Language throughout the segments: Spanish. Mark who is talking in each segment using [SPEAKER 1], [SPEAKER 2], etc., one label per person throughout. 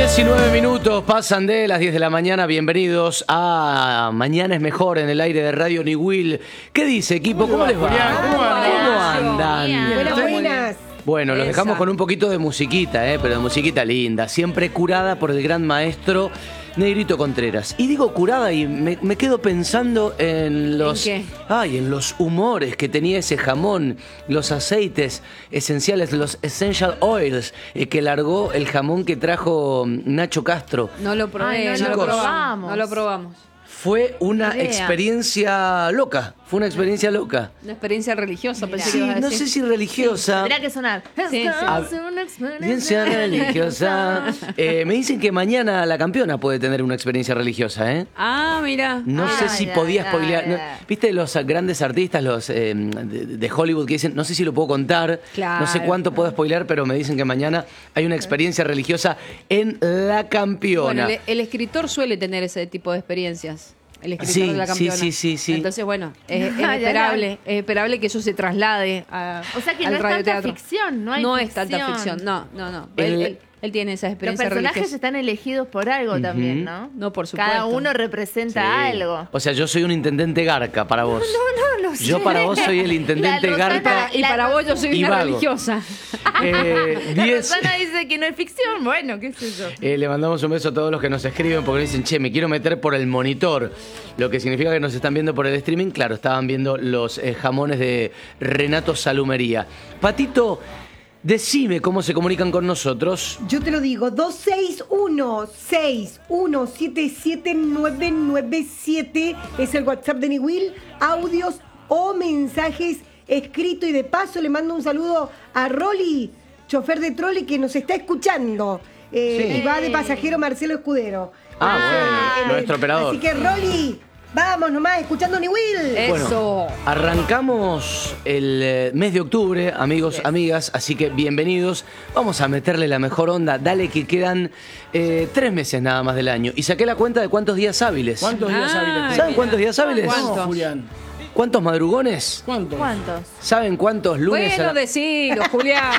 [SPEAKER 1] 19 minutos pasan de las 10 de la mañana. Bienvenidos a Mañana es Mejor en el aire de Radio New Will. ¿Qué dice, equipo? ¿Cómo les va? ¿Cómo andan?
[SPEAKER 2] Buenas.
[SPEAKER 1] Bueno, los dejamos con un poquito de musiquita, pero de musiquita linda. Siempre curada por el gran maestro Negrito Contreras. Y digo curada y me quedo pensando en los...
[SPEAKER 3] ¿En qué?
[SPEAKER 1] Ay, en los humores que tenía ese jamón, los aceites esenciales, los essential oils que largó el jamón que trajo Nacho Castro.
[SPEAKER 3] No lo probé,
[SPEAKER 2] Ay,
[SPEAKER 3] no lo
[SPEAKER 1] chicos.
[SPEAKER 3] probamos. No lo probamos.
[SPEAKER 1] Fue una
[SPEAKER 2] Idea.
[SPEAKER 1] experiencia loca. Fue una experiencia loca.
[SPEAKER 3] Una experiencia religiosa, pensé que
[SPEAKER 1] Sí,
[SPEAKER 3] ibas a
[SPEAKER 1] no
[SPEAKER 3] decir.
[SPEAKER 1] sé si religiosa.
[SPEAKER 2] Tendrá que sonar.
[SPEAKER 3] Sí, sí.
[SPEAKER 2] Una
[SPEAKER 1] Experiencia religiosa. Me dicen que mañana la campeona puede tener una experiencia religiosa, ¿eh?
[SPEAKER 3] Ah, mira.
[SPEAKER 1] No sé si podía spoilear.
[SPEAKER 2] ay.
[SPEAKER 1] ¿Viste los grandes artistas, los de Hollywood que dicen, no sé si lo puedo contar,
[SPEAKER 3] Claro.
[SPEAKER 1] no sé cuánto puedo spoilear, pero me dicen que mañana hay una experiencia religiosa en la campeona?
[SPEAKER 3] Bueno, el escritor suele tener ese tipo de experiencias. El escritor
[SPEAKER 1] Sí,
[SPEAKER 3] de la campeona.
[SPEAKER 1] sí.
[SPEAKER 3] Entonces, bueno, es
[SPEAKER 2] Ya,
[SPEAKER 3] esperable que eso se traslade
[SPEAKER 2] O sea que
[SPEAKER 3] al
[SPEAKER 2] no es tanta
[SPEAKER 3] radioteatro.
[SPEAKER 2] ficción, no hay
[SPEAKER 3] No es
[SPEAKER 2] ficción.
[SPEAKER 3] tanta ficción, no.
[SPEAKER 1] El-
[SPEAKER 3] Él tiene esa
[SPEAKER 2] Los
[SPEAKER 3] experiencia
[SPEAKER 2] personajes
[SPEAKER 3] religiosa.
[SPEAKER 2] están elegidos por algo también, ¿no?
[SPEAKER 3] No, por supuesto.
[SPEAKER 2] Cada uno representa
[SPEAKER 1] Sí.
[SPEAKER 2] algo.
[SPEAKER 1] O sea, yo soy un intendente garca para vos.
[SPEAKER 2] No sé.
[SPEAKER 1] Yo para vos soy el intendente
[SPEAKER 2] La Rosana-
[SPEAKER 1] garca.
[SPEAKER 3] Y para vos yo soy
[SPEAKER 1] Y
[SPEAKER 3] una
[SPEAKER 1] vago.
[SPEAKER 3] religiosa.
[SPEAKER 2] La
[SPEAKER 1] 10.
[SPEAKER 2] Rosana dice que no es ficción, bueno, qué sé yo.
[SPEAKER 1] Le mandamos un beso a todos los que nos escriben porque dicen, che, me quiero meter por el monitor. Lo que significa que nos están viendo por el streaming. Claro, estaban viendo los jamones de Renato Salumería. Patito, decime cómo se comunican con nosotros.
[SPEAKER 4] Yo te lo digo, 261-6177-997 es el WhatsApp de Niwil, audios o mensajes escritos. Y de paso le mando un saludo a Rolly, chofer de trolley que nos está escuchando. Y va de pasajero Marcelo Escudero.
[SPEAKER 1] Bueno, nuestro operador.
[SPEAKER 4] Así que Rolly, vamos nomás, escuchando Niwil.
[SPEAKER 1] Bueno,
[SPEAKER 3] Eso.
[SPEAKER 1] arrancamos el mes de octubre, amigos, amigas, así que bienvenidos. Vamos a meterle la mejor onda. Dale que quedan 3 meses nada más del año. Y saqué la cuenta de cuántos días hábiles.
[SPEAKER 5] ¿Cuántos días hábiles?
[SPEAKER 1] ¿Saben cuántos días hábiles?
[SPEAKER 3] ¿Cuántos?
[SPEAKER 5] No, Julián.
[SPEAKER 1] ¿Cuántos madrugones?
[SPEAKER 5] ¿Cuántos?
[SPEAKER 2] ¿Cuántos?
[SPEAKER 1] ¿Saben cuántos lunes?
[SPEAKER 3] Bueno, decilo, Julián.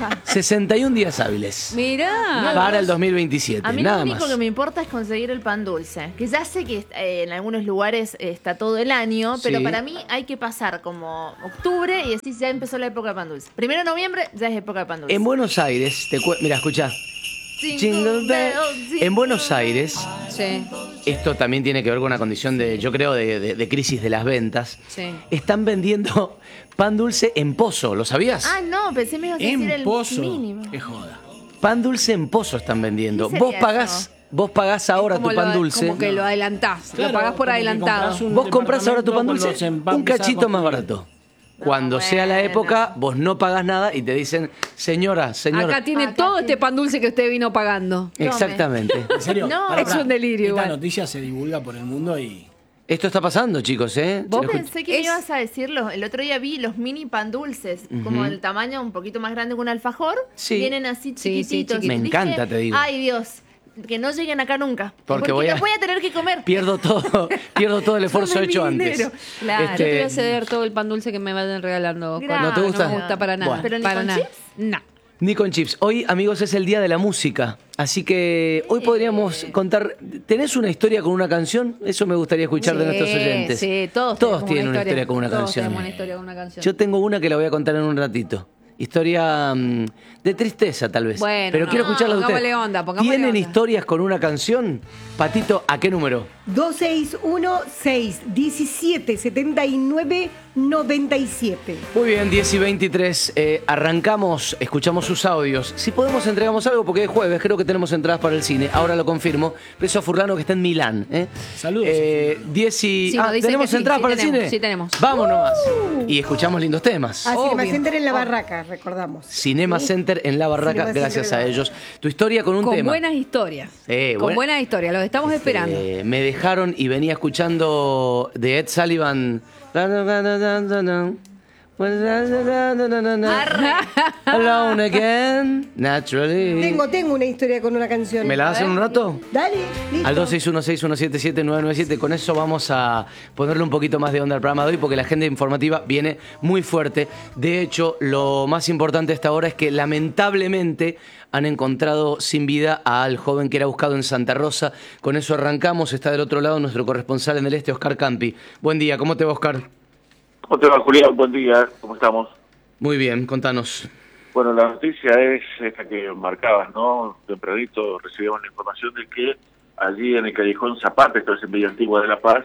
[SPEAKER 1] 61 días hábiles.
[SPEAKER 3] Mirá.
[SPEAKER 1] Para el 2027,
[SPEAKER 2] A mí
[SPEAKER 1] nada
[SPEAKER 2] lo único
[SPEAKER 1] más.
[SPEAKER 2] que me importa es conseguir el pan dulce. Que ya sé que en algunos lugares está todo el año, pero
[SPEAKER 1] Sí.
[SPEAKER 2] para mí hay que pasar como octubre y decir ya empezó la época de pan dulce. Primero de noviembre ya es época de pan dulce.
[SPEAKER 1] En Buenos Aires, mira, escuchá. Jingle Bell. En Buenos Aires,
[SPEAKER 3] Sí,
[SPEAKER 1] esto también tiene que ver con una condición de, yo creo, de crisis de las ventas.
[SPEAKER 3] sí.
[SPEAKER 1] Están vendiendo pan dulce en Pozo, ¿lo sabías?
[SPEAKER 2] Ah, no, pensé me ibas a decir
[SPEAKER 5] En
[SPEAKER 2] el
[SPEAKER 5] Pozo.
[SPEAKER 2] mínimo.
[SPEAKER 5] Qué joda.
[SPEAKER 1] Pan dulce en Pozo están vendiendo.
[SPEAKER 2] ¿Qué
[SPEAKER 1] Vos
[SPEAKER 2] sería
[SPEAKER 1] pagás ahora
[SPEAKER 3] Como
[SPEAKER 1] tu pan dulce.
[SPEAKER 3] Como que lo adelantás.
[SPEAKER 5] Claro,
[SPEAKER 3] lo pagás por
[SPEAKER 5] como que
[SPEAKER 3] adelantado.
[SPEAKER 5] comprás un
[SPEAKER 1] Vos comprás ahora tu pan
[SPEAKER 5] departamento
[SPEAKER 1] dulce
[SPEAKER 5] cuando se va a
[SPEAKER 1] un
[SPEAKER 5] empezar a
[SPEAKER 1] cachito más
[SPEAKER 5] construir.
[SPEAKER 1] barato. Cuando sea la
[SPEAKER 2] bueno.
[SPEAKER 1] época, vos no pagás nada y te dicen, señora.
[SPEAKER 3] Acá tiene
[SPEAKER 2] Acá
[SPEAKER 3] todo
[SPEAKER 2] tiene.
[SPEAKER 3] este pan dulce que usted vino pagando.
[SPEAKER 1] Exactamente.
[SPEAKER 5] ¿En serio?
[SPEAKER 2] No.
[SPEAKER 5] Pará,
[SPEAKER 3] Es un delirio
[SPEAKER 5] Esta
[SPEAKER 3] igual.
[SPEAKER 5] noticia se divulga por el mundo y...
[SPEAKER 1] Esto está pasando, chicos, ¿eh?
[SPEAKER 2] Vos
[SPEAKER 1] Escu-
[SPEAKER 2] pensé que me
[SPEAKER 3] Es-
[SPEAKER 2] ibas a decirlo. El otro día vi los mini pan dulces, como el tamaño un poquito más grande que un alfajor.
[SPEAKER 1] Sí.
[SPEAKER 2] Vienen así
[SPEAKER 3] Sí, sí,
[SPEAKER 2] chiquititos.
[SPEAKER 1] Me
[SPEAKER 2] Dije,
[SPEAKER 1] encanta, te digo.
[SPEAKER 2] Ay, Dios, que no lleguen acá nunca.
[SPEAKER 1] Porque
[SPEAKER 2] Porque,
[SPEAKER 1] voy a-
[SPEAKER 2] los voy a tener que comer.
[SPEAKER 1] Pierdo todo el esfuerzo
[SPEAKER 2] Tome mi
[SPEAKER 1] hecho antes.
[SPEAKER 2] dinero. Claro.
[SPEAKER 3] Yo te voy a ceder todo el pan dulce que me vayan regalando.
[SPEAKER 2] Gracias.
[SPEAKER 1] ¿No te gusta?
[SPEAKER 3] No me gusta para nada.
[SPEAKER 1] Bueno.
[SPEAKER 2] ¿Pero ni
[SPEAKER 3] para
[SPEAKER 2] con
[SPEAKER 3] nada.
[SPEAKER 2] chips?
[SPEAKER 3] No.
[SPEAKER 1] Ni con chips. Hoy, amigos, es el día de la música. Así que hoy podríamos contar. ¿Tenés una historia con una canción? Eso me gustaría escuchar de nuestros oyentes.
[SPEAKER 3] Sí, todos
[SPEAKER 1] tienen una historia con una
[SPEAKER 3] todos
[SPEAKER 1] canción.
[SPEAKER 3] tenemos una historia con una canción.
[SPEAKER 1] Yo tengo una que la voy a contar en un ratito. Historia de tristeza, tal vez.
[SPEAKER 3] Bueno,
[SPEAKER 1] pero
[SPEAKER 3] no,
[SPEAKER 1] quiero escucharla de ustedes.
[SPEAKER 3] pongámosle onda, pongámosle
[SPEAKER 1] ¿Tienen
[SPEAKER 3] onda.
[SPEAKER 1] historias con una canción? Patito, ¿a qué número?
[SPEAKER 4] 261-617-7997.
[SPEAKER 1] Muy bien, 10 y 23. Arrancamos, escuchamos sus audios. Si podemos, entregamos algo porque es jueves. Creo que tenemos entradas para el cine. Ahora lo confirmo. Beso a Furlano que está en Milán.
[SPEAKER 5] Saludos.
[SPEAKER 1] 10 y...
[SPEAKER 3] Sí, nos dicen
[SPEAKER 1] ¿tenemos
[SPEAKER 3] que sí,
[SPEAKER 1] entradas
[SPEAKER 3] sí
[SPEAKER 1] para el
[SPEAKER 3] tenemos,
[SPEAKER 1] cine?
[SPEAKER 3] sí tenemos.
[SPEAKER 1] Vamos nomás. Y escuchamos lindos temas.
[SPEAKER 4] A Cinema
[SPEAKER 3] Obvio.
[SPEAKER 4] Center en la Barraca, recordamos.
[SPEAKER 1] Cinema Center en La Barraca,
[SPEAKER 4] Cinema
[SPEAKER 1] gracias
[SPEAKER 4] Center
[SPEAKER 1] a
[SPEAKER 4] en La
[SPEAKER 1] ellos. Tu historia con un
[SPEAKER 3] Con
[SPEAKER 1] tema.
[SPEAKER 3] buenas historias. Con
[SPEAKER 1] buena-
[SPEAKER 3] buenas historias. Los estamos esperando.
[SPEAKER 1] Me dejaron y venía escuchando de Ed Sullivan. Alone again, naturally.
[SPEAKER 4] Tengo una historia con una canción.
[SPEAKER 1] ¿Me la hacen un rato?
[SPEAKER 4] Dale, listo.
[SPEAKER 1] Al 261-6177-997. Con eso vamos a ponerle un poquito más de onda al programa de hoy, porque la agenda informativa viene muy fuerte. De hecho, lo más importante hasta ahora es que lamentablemente han encontrado sin vida al joven que era buscado en Santa Rosa. Con eso arrancamos. Está del otro lado nuestro corresponsal en el este, Oscar Campi. Buen día, ¿cómo te va, Oscar?
[SPEAKER 6] ¿Cómo te va, Julián? Buen día, ¿cómo estamos?
[SPEAKER 1] Muy bien, contanos.
[SPEAKER 6] Bueno, la noticia es esta que marcabas, ¿no? Tempranito recibimos la información de que allí en el Callejón Zapata, esto es en Villa Antigua de La Paz,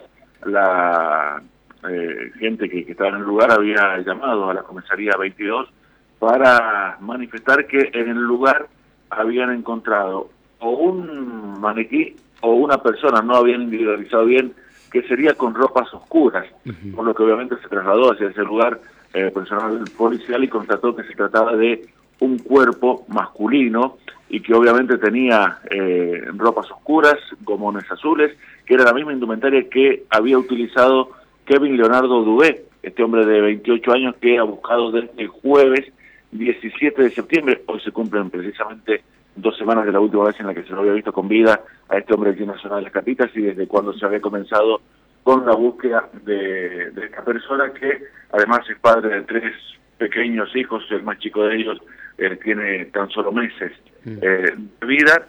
[SPEAKER 6] la gente que estaba en el lugar había llamado a la comisaría 22 para manifestar que en el lugar habían encontrado o un maniquí o una persona, no habían individualizado bien, que sería con ropas oscuras, por lo que obviamente se trasladó hacia ese lugar personal policial y constató que se trataba de un cuerpo masculino y que obviamente tenía ropas oscuras, gomones azules, que era la misma indumentaria que había utilizado Kevin Leonardo Dubé, este hombre de 28 años que ha buscado desde el jueves 17 de septiembre. Hoy se cumplen precisamente 2 semanas de la última vez en la que se lo había visto con vida a este hombre aquí en la zona de Las Catitas, y desde cuando se había comenzado con la búsqueda de esta persona, que además es padre de 3 pequeños hijos. El más chico de ellos tiene tan solo meses de vida.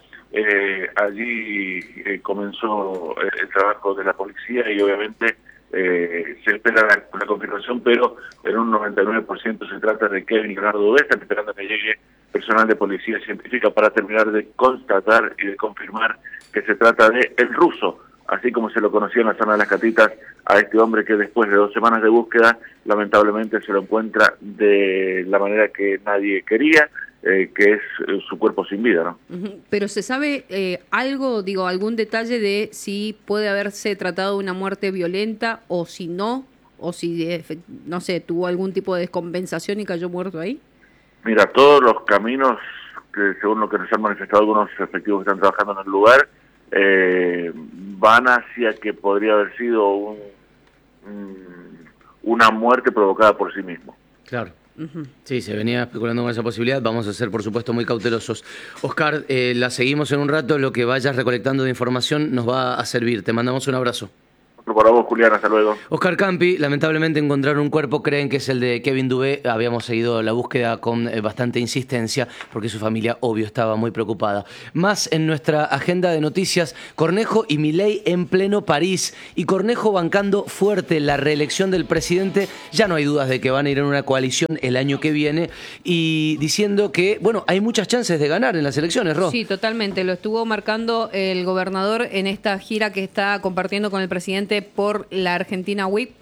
[SPEAKER 6] Allí comenzó el trabajo de la policía y obviamente se espera la confirmación, pero en un 99% se trata de Kevin Leonardo Dubé. Están esperando que llegue personal de policía científica para terminar de constatar y de confirmar que se trata de el ruso, así como se lo conocía en la zona de Las Catitas, a este hombre que después de 2 semanas de búsqueda, lamentablemente se lo encuentra de la manera que nadie quería, que es su cuerpo sin vida, ¿no?
[SPEAKER 3] Pero ¿se sabe algo, algún detalle de si puede haberse tratado de una muerte violenta o si no, o si, no sé, tuvo algún tipo de descompensación y cayó muerto ahí?
[SPEAKER 6] Mira, todos los caminos, que según lo que nos han manifestado algunos efectivos que están trabajando en el lugar, van hacia que podría haber sido una muerte provocada por sí mismo.
[SPEAKER 1] Claro. Sí, se venía especulando con esa posibilidad. Vamos a ser, por supuesto, muy cautelosos. Oscar, la seguimos en un rato. Lo que vayas recolectando de información nos va a servir. Te mandamos un abrazo.
[SPEAKER 6] Para vos, Julián, hasta luego.
[SPEAKER 1] Oscar Campi, lamentablemente encontraron un cuerpo, creen que es el de Kevin Dubé. Habíamos seguido la búsqueda con bastante insistencia porque su familia, obvio, estaba muy preocupada. Más en nuestra agenda de noticias, Cornejo y Milei en pleno París. Y Cornejo bancando fuerte la reelección del presidente. Ya no hay dudas de que van a ir en una coalición el año que viene. Y diciendo que, bueno, hay muchas chances de ganar en las elecciones, Ro.
[SPEAKER 3] Sí, totalmente. Lo estuvo marcando el gobernador en esta gira que está compartiendo con el presidente por la Argentina Week.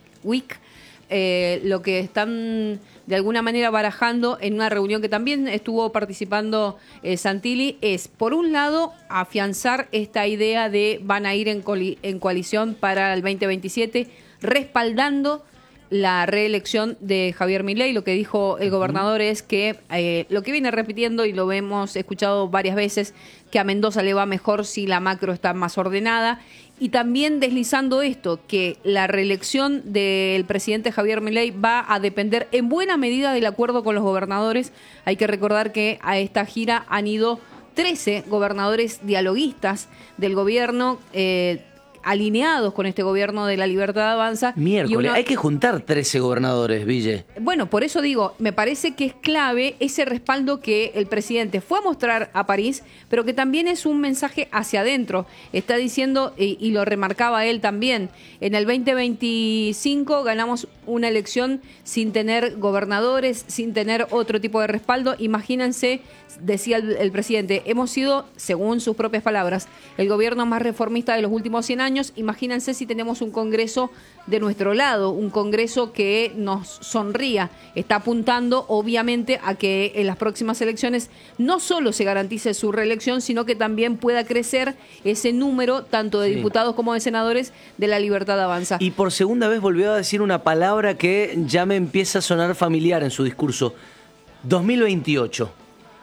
[SPEAKER 3] Lo que están de alguna manera barajando en una reunión que también estuvo participando Santilli es, por un lado, afianzar esta idea de van a ir en coalición para el 2027, respaldando la reelección de Javier Milei. Lo que dijo el gobernador es que lo que viene repitiendo, y lo hemos escuchado varias veces, que a Mendoza le va mejor si la macro está más ordenada. Y también deslizando esto, que la reelección del presidente Javier Milei va a depender en buena medida del acuerdo con los gobernadores. Hay que recordar que a esta gira han ido 13 gobernadores dialoguistas del gobierno, alineados con este gobierno de La Libertad Avanza.
[SPEAKER 1] Miércoles, hay que juntar 13 gobernadores, Ville.
[SPEAKER 3] Bueno, por eso digo, me parece que es clave ese respaldo que el presidente fue a mostrar a París, pero que también es un mensaje hacia adentro. Está diciendo, y lo remarcaba él también, en el 2025 ganamos una elección sin tener gobernadores, sin tener otro tipo de respaldo. Imagínense, decía el presidente, hemos sido, según sus propias palabras, el gobierno más reformista de los últimos 100 años. Imagínense si tenemos un Congreso de nuestro lado, un Congreso que nos sonría. Está apuntando, obviamente, a que en las próximas elecciones no solo se garantice su reelección, sino que también pueda crecer ese número, tanto de diputados como de senadores, de La Libertad Avanza.
[SPEAKER 1] Y por segunda vez volvió a decir una palabra que ya me empieza a sonar familiar en su discurso. 2028.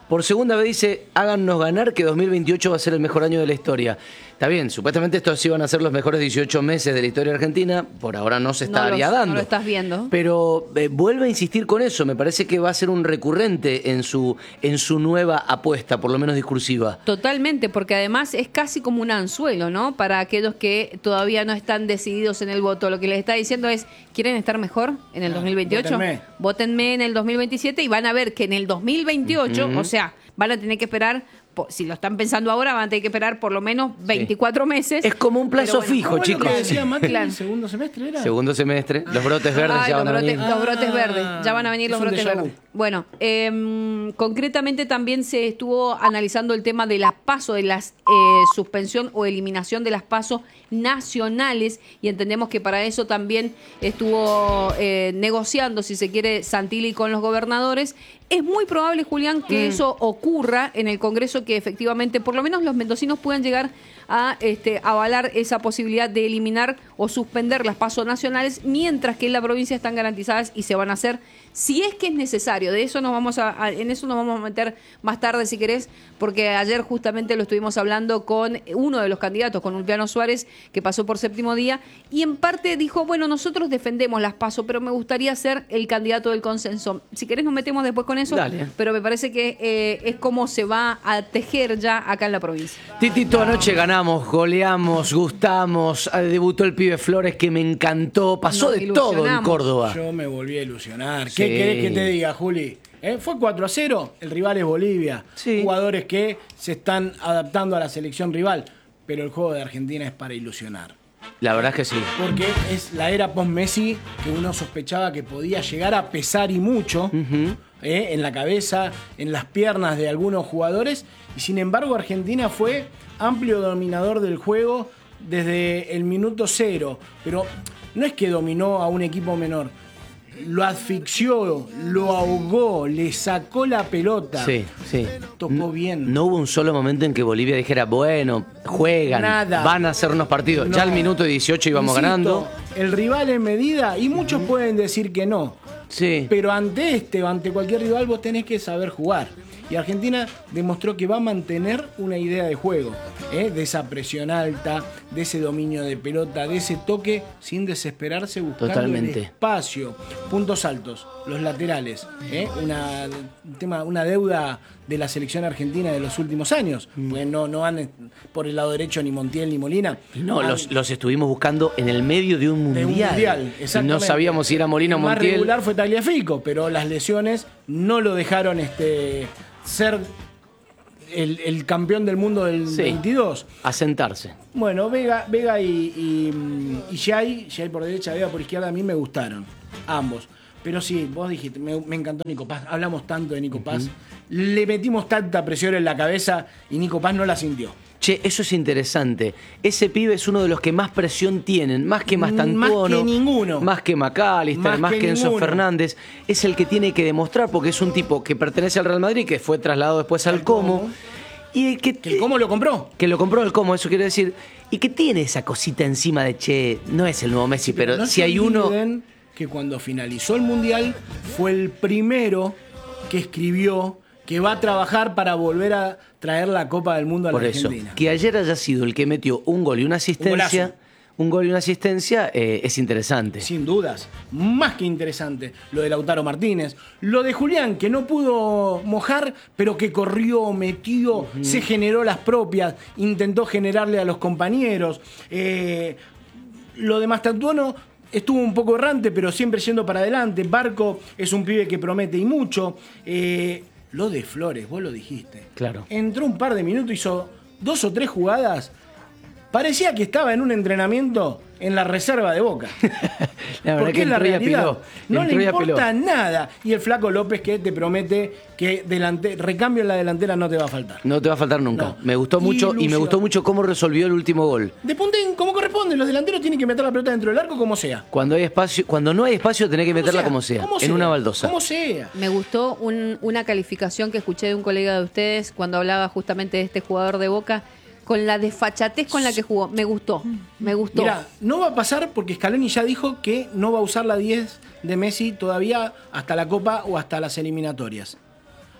[SPEAKER 1] Por segunda vez dice, háganos ganar que 2028 va a ser el mejor año de la historia. Está bien, supuestamente estos sí van a ser los mejores 18 meses de la historia argentina, por ahora no se estaría dando.
[SPEAKER 3] No lo estás viendo.
[SPEAKER 1] Pero vuelve a insistir con eso, me parece que va a ser un recurrente en su nueva apuesta, por lo menos discursiva.
[SPEAKER 3] Totalmente, porque además es casi como un anzuelo, ¿no? Para aquellos que todavía no están decididos en el voto. Lo que les está diciendo es, ¿quieren estar mejor en el 2028? Vótenme en el 2027 y van a ver que en el 2028, o sea, van a tener que esperar, si lo están pensando ahora, van a tener que esperar por lo menos 24 meses.
[SPEAKER 1] Es como un plazo fijo, chicos.
[SPEAKER 5] ¿Qué decía Mati? ¿El segundo semestre era?
[SPEAKER 1] Segundo semestre, los brotes verdes ya van a venir.
[SPEAKER 3] Los brotes verdes, ya van a venir los brotes verdes.
[SPEAKER 5] vu.
[SPEAKER 3] Bueno, concretamente también se estuvo analizando el tema de las PASO, de la suspensión o eliminación de las PASO nacionales, y entendemos que para eso también estuvo negociando, si se quiere, Santilli con los gobernadores. Es muy probable, Julián, que eso ocurra en el Congreso, que efectivamente por lo menos los mendocinos puedan llegar a avalar esa posibilidad de eliminar o suspender las PASO nacionales, mientras que en la provincia están garantizadas y se van a hacer si es que es necesario. De eso en eso nos vamos a meter más tarde, si querés, porque ayer justamente lo estuvimos hablando con uno de los candidatos, con Ulpiano Suárez, que pasó por séptimo día, y en parte dijo, bueno, nosotros defendemos las PASO, pero me gustaría ser el candidato del consenso. Si querés nos metemos después con eso.
[SPEAKER 1] Dale.
[SPEAKER 3] Pero me parece que es como se va a tejer ya acá en la provincia.
[SPEAKER 1] Titito, anoche ganamos, goleamos, gustamos, debutó el pibe Flores, que me encantó, pasó
[SPEAKER 3] Nos
[SPEAKER 1] de todo en
[SPEAKER 3] ilusionamos.
[SPEAKER 1] Córdoba.
[SPEAKER 5] Yo me volví a ilusionar.
[SPEAKER 1] Sí.
[SPEAKER 5] ¿Qué querés que te diga, Juli? Fue 4-0, el rival es Bolivia.
[SPEAKER 1] Sí.
[SPEAKER 5] Jugadores que se están adaptando a la selección rival, pero el juego de Argentina es para ilusionar.
[SPEAKER 1] La verdad es que sí.
[SPEAKER 5] Porque es la era post-Messi que uno sospechaba que podía llegar a pesar y mucho en la cabeza, en las piernas de algunos jugadores. Y sin embargo, Argentina fue amplio dominador del juego desde el minuto cero. Pero no es que dominó a un equipo menor. Lo asfixió, lo ahogó, le sacó la pelota.
[SPEAKER 1] Sí, sí.
[SPEAKER 5] Tocó bien.
[SPEAKER 1] No hubo un solo momento en que Bolivia dijera, bueno, juegan,
[SPEAKER 5] Nada.
[SPEAKER 1] van a hacernos partidos.
[SPEAKER 5] No.
[SPEAKER 1] Ya al minuto 18 íbamos
[SPEAKER 5] Insisto,
[SPEAKER 1] ganando.
[SPEAKER 5] El rival en medida, y muchos pueden decir que no.
[SPEAKER 1] Sí.
[SPEAKER 5] Pero ante o ante cualquier rival vos tenés que saber jugar. Y Argentina demostró que va a mantener una idea de juego, de esa presión alta, de ese dominio de pelota, de ese toque sin desesperarse, buscando
[SPEAKER 1] Totalmente.
[SPEAKER 5] el espacio. Puntos altos, los laterales, una deuda de la selección argentina de los últimos años. Porque no han por el lado derecho ni Montiel ni Molina.
[SPEAKER 1] No, los estuvimos buscando en el medio de un mundial.
[SPEAKER 5] De un mundial,
[SPEAKER 1] Y
[SPEAKER 5] exactamente.
[SPEAKER 1] no sabíamos si era Molina o
[SPEAKER 5] El más
[SPEAKER 1] Montiel.
[SPEAKER 5] regular fue Tagliafico, pero las lesiones no lo dejaron ser el campeón del mundo del
[SPEAKER 1] Sí.
[SPEAKER 5] 22.
[SPEAKER 1] A sentarse.
[SPEAKER 5] Bueno, Vega y Jay por derecha, Vega por izquierda, a mí me gustaron, ambos. Pero sí, vos dijiste, me encantó Nico Paz, hablamos tanto de Nico Paz, le metimos tanta presión en la cabeza y Nico Paz no la sintió.
[SPEAKER 1] Che, eso es interesante. Ese pibe es uno de los que más presión tienen, más que Mastantuono,
[SPEAKER 5] Más que ninguno.
[SPEAKER 1] más que McAllister, más que Enzo
[SPEAKER 5] ninguno.
[SPEAKER 1] Fernández. Es el que tiene que demostrar, porque es un tipo que pertenece al Real Madrid, que fue trasladado después al Como. Y
[SPEAKER 5] Que el Como lo compró.
[SPEAKER 1] Que lo compró el Como, eso quiere decir. Y que tiene esa cosita encima de, che, no es el nuevo Messi, pero
[SPEAKER 5] no
[SPEAKER 1] si
[SPEAKER 5] se
[SPEAKER 1] hay uno...
[SPEAKER 5] olviden que cuando finalizó el Mundial fue el primero que escribió que va a trabajar para volver a traer la Copa del Mundo a la
[SPEAKER 1] Por eso,
[SPEAKER 5] Argentina.
[SPEAKER 1] que ayer haya sido el que metió un gol y una asistencia, es interesante.
[SPEAKER 5] Sin dudas, más que interesante. Lo de Lautaro Martínez, lo de Julián, que no pudo mojar, pero que corrió, metió, se generó las propias, intentó generarle a los compañeros. Lo de Mastantuono estuvo un poco errante, pero siempre yendo para adelante. Barco es un pibe que promete y mucho. Lo de Flores, vos lo dijiste.
[SPEAKER 1] Claro.
[SPEAKER 5] Entró un par de minutos, hizo 2 o 3 jugadas. Parecía que estaba en un entrenamiento en la reserva de Boca.
[SPEAKER 1] La verdad
[SPEAKER 5] Porque
[SPEAKER 1] que
[SPEAKER 5] en la
[SPEAKER 1] entró y
[SPEAKER 5] realidad
[SPEAKER 1] apiló.
[SPEAKER 5] no
[SPEAKER 1] Entró
[SPEAKER 5] le
[SPEAKER 1] y apiló.
[SPEAKER 5] importa nada. Y el Flaco López, que te promete que recambio en la delantera no te va a faltar.
[SPEAKER 1] No te va a faltar nunca.
[SPEAKER 5] No.
[SPEAKER 1] Me gustó mucho y me
[SPEAKER 5] Ilusión.
[SPEAKER 1] gustó mucho cómo resolvió el último gol.
[SPEAKER 5] De punten como corresponde. Los delanteros tienen que meter la pelota dentro del arco como sea.
[SPEAKER 1] Cuando no hay espacio, tenés que meterla como sea, en una baldosa.
[SPEAKER 5] Como sea.
[SPEAKER 3] Me gustó una calificación que escuché de un colega de ustedes cuando hablaba justamente de este jugador de Boca, con la desfachatez con la que jugó. Me gustó.
[SPEAKER 5] Mira, no va a pasar porque Scaloni ya dijo que no va a usar la 10 de Messi todavía hasta la Copa o hasta las eliminatorias.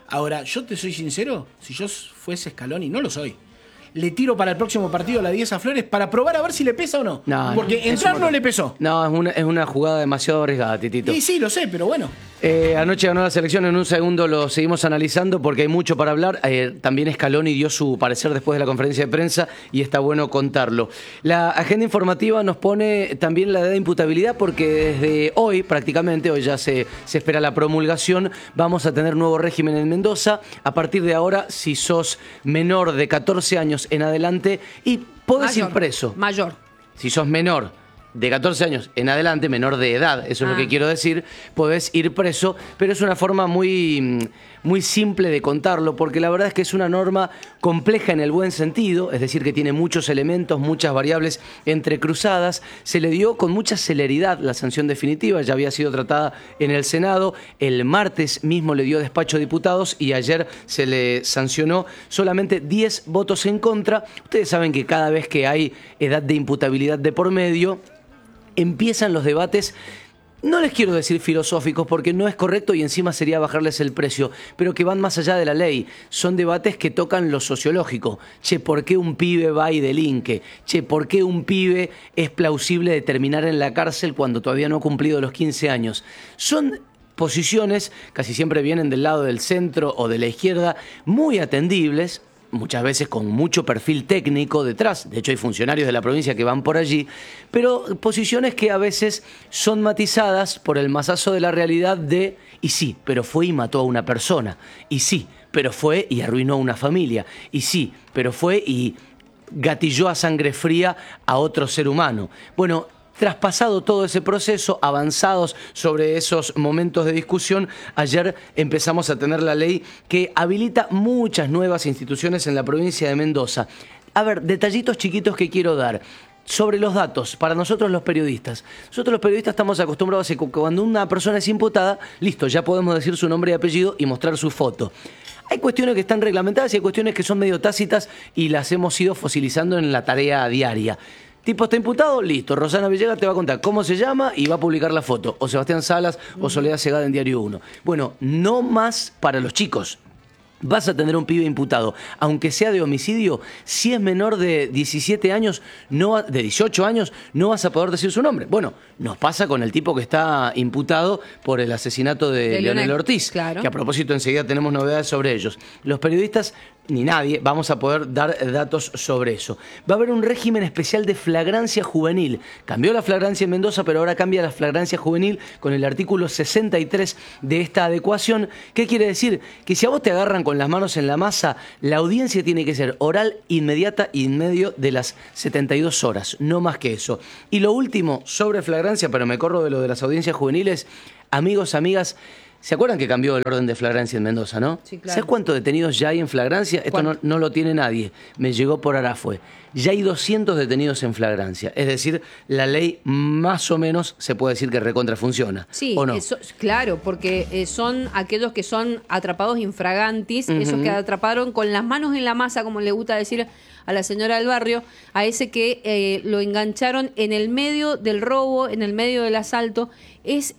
[SPEAKER 5] Ahora, yo te soy sincero, si yo fuese Scaloni, no lo soy. Le tiro para el próximo partido la 10 a Flores para probar a ver si le pesa o no. Porque entrar no le pesó.
[SPEAKER 1] No, es una jugada demasiado arriesgada, Titito.
[SPEAKER 5] Sí, lo sé, pero bueno.
[SPEAKER 1] Anoche ganó la selección, en un segundo lo seguimos analizando porque hay mucho para hablar. También Scaloni dio su parecer después de la conferencia de prensa y está bueno contarlo. La agenda informativa nos pone también la edad de imputabilidad porque desde hoy, prácticamente, hoy ya se espera la promulgación, vamos a tener nuevo régimen en Mendoza. A partir de ahora, si sos menor de 14 años en adelante y podés ir preso.
[SPEAKER 3] Mayor.
[SPEAKER 1] Si sos menor de 14 años en adelante, menor de edad, eso es lo que quiero decir, podés ir preso, pero es una forma muy simple de contarlo, porque la verdad es que es una norma compleja en el buen sentido, es decir, que tiene muchos elementos, muchas variables entrecruzadas. Se le dio con mucha celeridad la sanción definitiva, ya había sido tratada en el Senado, el martes mismo le dio despacho a diputados y ayer se le sancionó solamente 10 votos en contra. Ustedes saben que cada vez que hay edad de imputabilidad de por medio, empiezan los debates, no les quiero decir filosóficos porque no es correcto y encima sería bajarles el precio, pero que van más allá de la ley. Son debates que tocan lo sociológico. Che, ¿por qué un pibe va y delinque? Che, ¿por qué un pibe es plausible de terminar en la cárcel cuando todavía no ha cumplido los 15 años? Son posiciones, casi siempre vienen del lado del centro o de la izquierda, muy atendibles, muchas veces con mucho perfil técnico detrás, de hecho hay funcionarios de la provincia que van por allí, pero posiciones que a veces son matizadas por el mazazo de la realidad de, y sí, pero fue y mató a una persona, y sí, pero fue y arruinó a una familia, y sí, pero fue y gatilló a sangre fría a otro ser humano. Bueno, traspasado todo ese proceso, avanzados sobre esos momentos de discusión, ayer empezamos a tener la ley que habilita muchas nuevas instituciones en la provincia de Mendoza. A ver, detallitos chiquitos que quiero dar. Sobre los datos, para nosotros los periodistas. Nosotros los periodistas estamos acostumbrados a que cuando una persona es imputada, listo, ya podemos decir su nombre y apellido y mostrar su foto. Hay cuestiones que están reglamentadas y hay cuestiones que son medio tácitas y las hemos ido fosilizando en la tarea diaria. Tipo está imputado, listo. Rosana Villegas te va a contar cómo se llama y va a publicar la foto. O Sebastián Salas o Soledad Segada en Diario 1. Bueno, no más para los chicos. Vas a tener un pibe imputado, aunque sea de homicidio, si es menor de 17 años, de 18 años, no vas a poder decir su nombre. Bueno, nos pasa con el tipo que está imputado por el asesinato de Leonel Ortiz,
[SPEAKER 3] claro.
[SPEAKER 1] Que a propósito enseguida tenemos novedades sobre ellos. Los periodistas, ni nadie, vamos a poder dar datos sobre eso. Va a haber un régimen especial de flagrancia juvenil. Cambió la flagrancia en Mendoza, pero ahora cambia la flagrancia juvenil con el artículo 63 de esta adecuación. ¿Qué quiere decir? Que si a vos te agarran con las manos en la masa, la audiencia tiene que ser oral, inmediata y en medio de las 72 horas, no más que eso. Y lo último, sobre flagrancia, pero me corro de lo de las audiencias juveniles, amigos, amigas, ¿se acuerdan que cambió el orden de flagrancia en Mendoza, no?
[SPEAKER 3] Sí, claro.
[SPEAKER 1] ¿Sabes cuántos detenidos ya hay en flagrancia? Esto no lo tiene nadie, me llegó por Arafue. Ya hay 200 detenidos en flagrancia, es decir, la ley más o menos se puede decir que recontra funciona,
[SPEAKER 3] sí,
[SPEAKER 1] ¿o no?
[SPEAKER 3] Claro, porque son aquellos que son atrapados infragantis, esos que atraparon con las manos en la masa, como le gusta decir a la señora del barrio, a ese que lo engancharon en el medio del robo, en el medio del asalto. Es,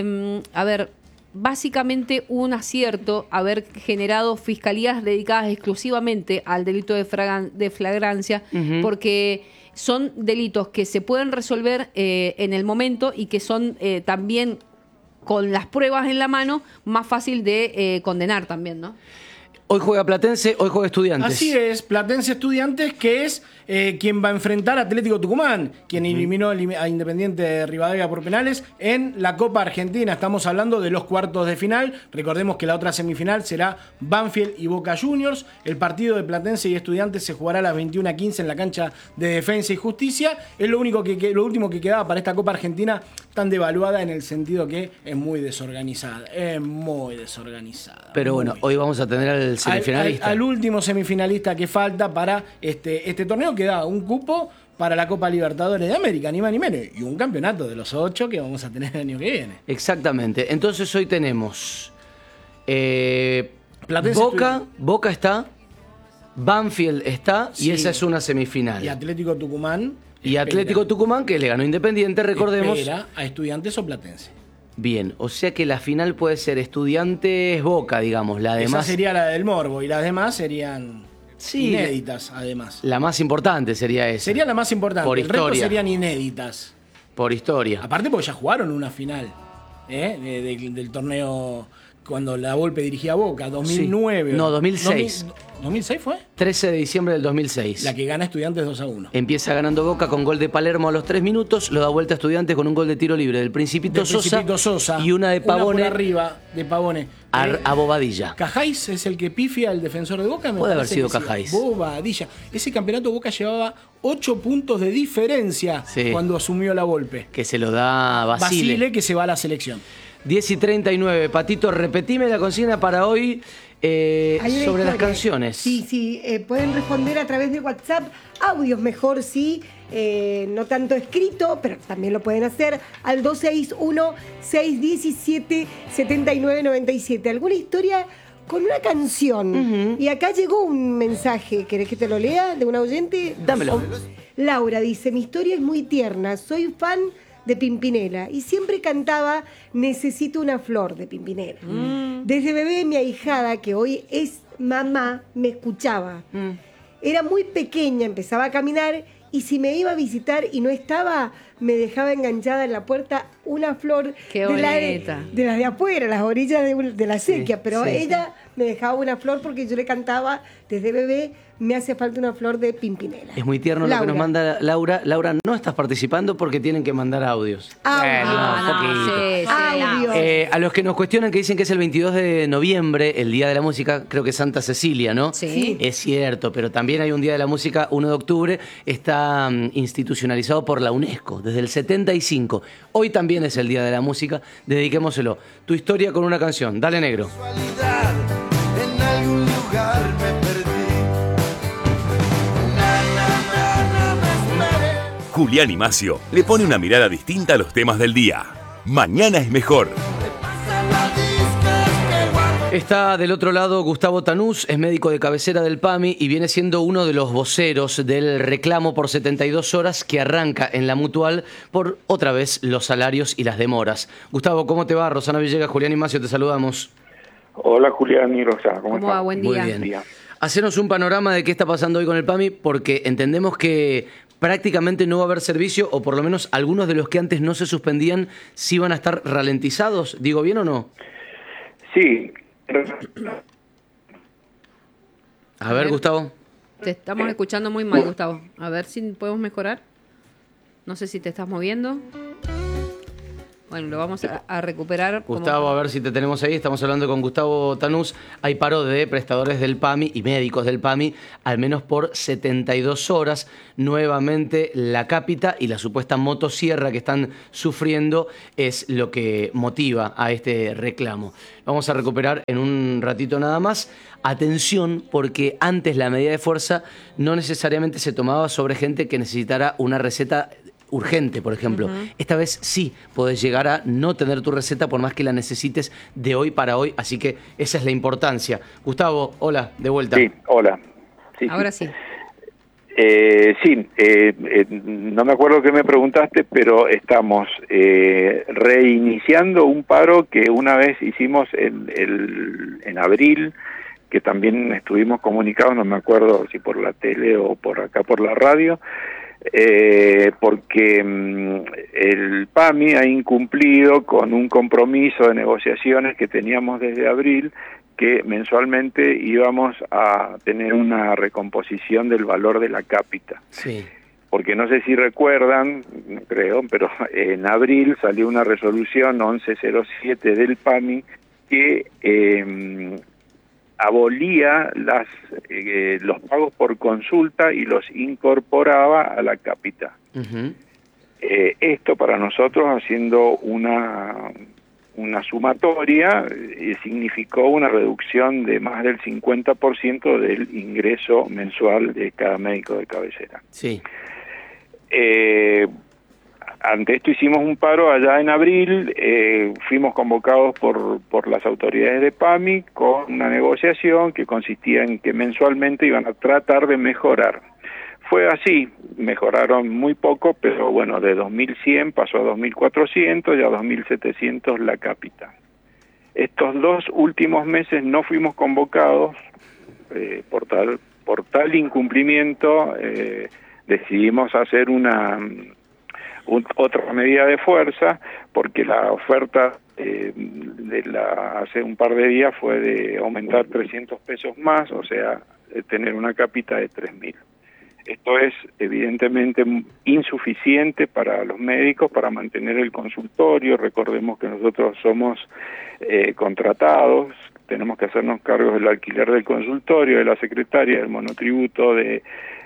[SPEAKER 3] básicamente un acierto haber generado fiscalías dedicadas exclusivamente al delito de flagrancia, porque son delitos que se pueden resolver en el momento y que son también, con las pruebas en la mano, más fácil de condenar también, ¿no?
[SPEAKER 1] Hoy juega Platense, hoy juega Estudiantes.
[SPEAKER 5] Así es, Platense Estudiantes, que es quien va a enfrentar a Atlético Tucumán, quien eliminó a Independiente de Rivadavia por penales en la Copa Argentina. Estamos hablando de los cuartos de final. Recordemos que la otra semifinal será Banfield y Boca Juniors. El partido de Platense y Estudiantes se jugará a las 21:15 en la cancha de Defensa y Justicia. Es lo último que quedaba para esta Copa Argentina, tan devaluada en el sentido que es muy desorganizada. Es muy desorganizada.
[SPEAKER 1] Pero bueno, hoy vamos a tener al semifinalista.
[SPEAKER 5] Al último semifinalista que falta para este torneo, que da un cupo para la Copa Libertadores de América, ni más ni menos, y un campeonato de los 8 que vamos a tener el año que viene.
[SPEAKER 1] Exactamente. Entonces hoy tenemos
[SPEAKER 5] Platense
[SPEAKER 1] Boca está, Banfield está,
[SPEAKER 5] sí,
[SPEAKER 1] y esa es una semifinal.
[SPEAKER 5] Y Atlético Tucumán.
[SPEAKER 1] Y Atlético Tucumán, que le ganó Independiente, recordemos.
[SPEAKER 5] Espera a Estudiantes o Platense.
[SPEAKER 1] Bien, o sea que la final puede ser Estudiantes-Boca, digamos. La
[SPEAKER 5] Esa
[SPEAKER 1] demás
[SPEAKER 5] sería la del morbo y las demás serían
[SPEAKER 1] Sí,
[SPEAKER 5] inéditas, además.
[SPEAKER 1] la más importante sería esa.
[SPEAKER 5] Sería la más importante.
[SPEAKER 1] Por
[SPEAKER 5] El resto
[SPEAKER 1] historia.
[SPEAKER 5] serían inéditas.
[SPEAKER 1] Por historia.
[SPEAKER 5] Aparte porque ya jugaron una final del torneo cuando la Volpe dirigía a Boca, 2009.
[SPEAKER 1] Sí. No, 2006.
[SPEAKER 5] ¿2006 fue?
[SPEAKER 1] 13 de diciembre del 2006.
[SPEAKER 5] La que gana Estudiantes 2-1.
[SPEAKER 1] Empieza ganando Boca con gol de Palermo a los 3 minutos, lo da vuelta a Estudiantes con un gol de tiro libre del Principito, Sosa, y una de Pavone
[SPEAKER 5] por arriba de Pavone.
[SPEAKER 1] a Bobadilla.
[SPEAKER 5] Cajáis es el que pifia al defensor de Boca.
[SPEAKER 1] Puede haber
[SPEAKER 5] parece
[SPEAKER 1] sido
[SPEAKER 5] que sí.
[SPEAKER 1] Cajáis.
[SPEAKER 5] Bobadilla. Ese campeonato Boca llevaba 8 puntos de diferencia cuando asumió la Volpe.
[SPEAKER 1] Que se lo da Basile.
[SPEAKER 5] Que se va a la selección.
[SPEAKER 1] 10:39. Patito, repetime la consigna para hoy
[SPEAKER 4] Hay una
[SPEAKER 1] sobre las
[SPEAKER 4] historia.
[SPEAKER 1] canciones.
[SPEAKER 4] Sí, pueden responder a través de WhatsApp, audios mejor, sí, no tanto escrito, pero también lo pueden hacer al 261-617-7997. ¿Alguna historia con una canción? Y acá llegó un mensaje, ¿querés que te lo lea? ¿De un oyente?
[SPEAKER 1] Dámelo.
[SPEAKER 4] Laura dice, mi historia es muy tierna, soy fan de Pimpinela y siempre cantaba Necesito una flor de Pimpinela. Desde bebé mi ahijada, que hoy es mamá, me escuchaba. Era muy pequeña, empezaba a caminar y si me iba a visitar y no estaba, me dejaba enganchada en la puerta una flor
[SPEAKER 3] Qué
[SPEAKER 4] de
[SPEAKER 3] bonita.
[SPEAKER 4] de las de afuera, las orillas de la sequía, pero
[SPEAKER 1] sí,
[SPEAKER 4] ella me dejaba una flor porque yo le cantaba desde bebé, me hace falta una flor de Pimpinela.
[SPEAKER 1] Es muy tierno lo que nos manda Laura. Laura, no estás participando porque tienen que mandar audios.
[SPEAKER 4] Audios.
[SPEAKER 1] A los que nos cuestionan, que dicen que es el 22 de noviembre, el Día de la Música, creo que es Santa Cecilia, ¿no?
[SPEAKER 3] Sí.
[SPEAKER 1] Es cierto, pero también hay un Día de la Música, 1 de octubre, está institucionalizado por la UNESCO desde el 75. Hoy también es el Día de la Música, dediquémoselo. Tu historia con una canción, dale negro.
[SPEAKER 7] En algún lugar me perdí.
[SPEAKER 8] Julián y Macio le pone una mirada distinta a los temas del día. Mañana es mejor.
[SPEAKER 1] Está del otro lado Gustavo Tanús, es médico de cabecera del PAMI y viene siendo uno de los voceros del reclamo por 72 horas que arranca en la Mutual por otra vez los salarios y las demoras. Gustavo, ¿cómo te va? Rosana Villegas, Julián y Macio, te saludamos.
[SPEAKER 6] Hola Julián y Rosana, ¿cómo
[SPEAKER 3] ¿Cómo va?
[SPEAKER 6] están?
[SPEAKER 3] Buen
[SPEAKER 1] Muy
[SPEAKER 3] día.
[SPEAKER 1] bien. Hacenos un panorama de qué está pasando hoy con el PAMI, porque entendemos que prácticamente no va a haber servicio, o por lo menos algunos de los que antes no se suspendían sí van a estar ralentizados. ¿Digo bien o no?
[SPEAKER 6] Sí.
[SPEAKER 1] A ver, Gustavo.
[SPEAKER 3] Te estamos escuchando muy mal, Gustavo. A ver si podemos mejorar. No sé si te estás moviendo. Bueno, lo vamos a recuperar.
[SPEAKER 1] Gustavo, a ver si te tenemos ahí. Estamos hablando con Gustavo Tanús. Hay paro de prestadores del PAMI y médicos del PAMI, al menos por 72 horas. Nuevamente, la cápita y la supuesta motosierra que están sufriendo es lo que motiva a este reclamo. Vamos a recuperar en un ratito nada más. Atención, porque antes la medida de fuerza no necesariamente se tomaba sobre gente que necesitara una receta urgente, por ejemplo. Esta vez sí podés llegar a no tener tu receta por más que la necesites de hoy para hoy, así que esa es la importancia. Gustavo, hola, de vuelta.
[SPEAKER 6] Sí, hola. Sí,
[SPEAKER 3] Ahora sí.
[SPEAKER 6] No me acuerdo qué me preguntaste, pero estamos reiniciando un paro que una vez hicimos en abril, que también estuvimos comunicados, no me acuerdo si por la tele o por acá por la radio, porque el PAMI ha incumplido con un compromiso de negociaciones que teníamos desde abril, que mensualmente íbamos a tener una recomposición del valor de la cápita.
[SPEAKER 1] Sí.
[SPEAKER 6] Porque no sé si recuerdan, no creo, pero en abril salió una resolución 1107 del PAMI que abolía los pagos por consulta y los incorporaba a la cápita. Esto para nosotros, haciendo una sumatoria, significó una reducción de más del 50% del ingreso mensual de cada médico de cabecera.
[SPEAKER 1] Sí.
[SPEAKER 6] Ante esto hicimos un paro allá en abril, fuimos convocados por las autoridades de PAMI con una negociación que consistía en que mensualmente iban a tratar de mejorar.
[SPEAKER 9] fue así, mejoraron muy poco, pero bueno, de 2.100 pasó a 2.400 y a 2.700 la cápita. Estos 2 últimos meses no fuimos convocados por tal incumplimiento, decidimos hacer otra medida de fuerza, porque la oferta hace un par de días fue de aumentar 300 pesos más, o sea, tener una cápita de 3.000. Esto es evidentemente insuficiente para los médicos para mantener el consultorio. Recordemos que nosotros somos contratados, tenemos que hacernos cargo del alquiler del consultorio, de la secretaria, del monotributo, de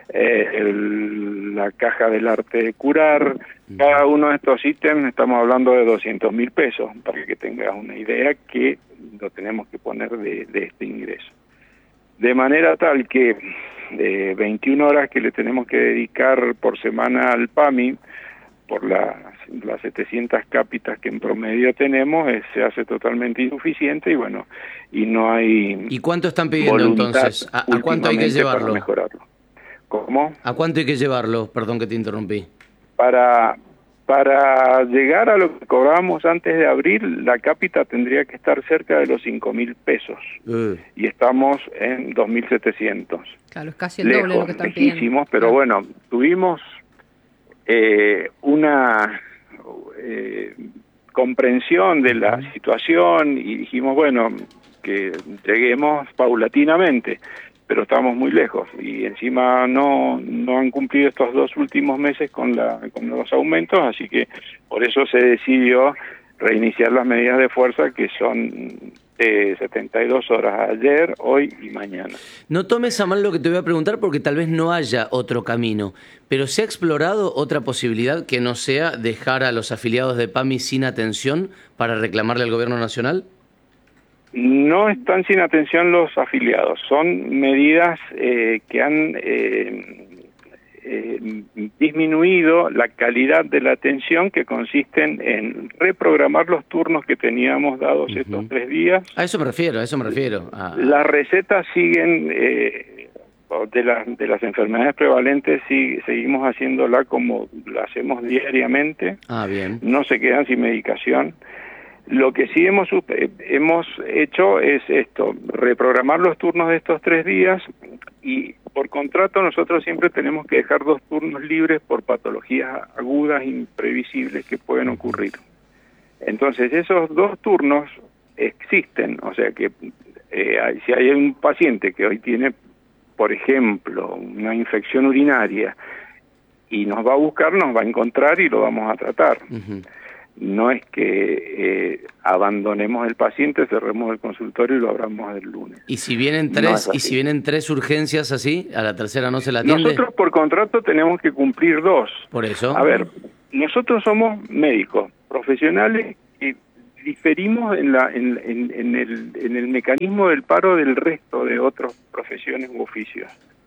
[SPEAKER 9] la caja del arte de curar. Cada uno de estos ítems estamos hablando de 200.000 pesos, para que tengas una idea que lo tenemos que poner de este ingreso. De manera tal que 21 horas que le tenemos que dedicar por semana al PAMI, por las 700 cápitas que en promedio tenemos, se hace totalmente insuficiente y bueno, y no hay...
[SPEAKER 1] ¿Y cuánto están pidiendo entonces? ¿A cuánto hay que llevarlo?
[SPEAKER 9] Para mejorarlo. ¿Cómo?
[SPEAKER 1] ¿A cuánto hay que llevarlo? Perdón que te interrumpí.
[SPEAKER 9] Para llegar a lo que cobrábamos antes de abril, la cápita tendría que estar cerca de los 5.000 pesos. Y estamos en 2.700.
[SPEAKER 3] Claro, es casi el doble de lo que están pidiendo.
[SPEAKER 9] Pero bueno, tuvimos una comprensión de la situación y dijimos, bueno, que lleguemos paulatinamente, pero estamos muy lejos y encima no han cumplido estos 2 últimos meses con los aumentos, así que por eso se decidió reiniciar las medidas de fuerza, que son 72 horas, ayer, hoy y mañana.
[SPEAKER 1] No tomes a mal lo que te voy a preguntar, porque tal vez no haya otro camino, pero ¿se ha explorado otra posibilidad que no sea dejar a los afiliados de PAMI sin atención para reclamarle al gobierno nacional?
[SPEAKER 9] No están sin atención los afiliados, son medidas que han disminuido la calidad de la atención, que consisten en reprogramar los turnos que teníamos dados estos 3 días.
[SPEAKER 1] A eso me refiero.
[SPEAKER 9] Las recetas siguen, de las enfermedades prevalentes, seguimos haciéndola como la hacemos diariamente.
[SPEAKER 1] Bien.
[SPEAKER 9] No se quedan sin medicación. Lo que sí hemos hecho es esto, reprogramar los turnos de estos 3 días, y por contrato nosotros siempre tenemos que dejar 2 turnos libres por patologías agudas imprevisibles que pueden ocurrir. Entonces esos 2 turnos existen, o sea que si hay un paciente que hoy tiene, por ejemplo, una infección urinaria y nos va a buscar, nos va a encontrar y lo vamos a tratar. No es que abandonemos el paciente, cerremos el consultorio y lo abramos el lunes.
[SPEAKER 1] ¿Y si vienen 3 si vienen 3 urgencias así, a la tercera no se la atiende?
[SPEAKER 9] Nosotros por contrato tenemos que cumplir 2.
[SPEAKER 1] Por eso.
[SPEAKER 9] A ver, nosotros somos médicos profesionales y diferimos en el mecanismo del paro del resto de otras profesiones u oficios.